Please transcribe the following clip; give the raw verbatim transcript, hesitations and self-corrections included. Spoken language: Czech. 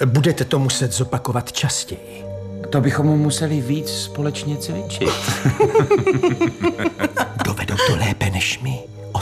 Budete to muset zopakovat častěji. To bychom museli víc společně cvičit. Dovedou to lépe než my.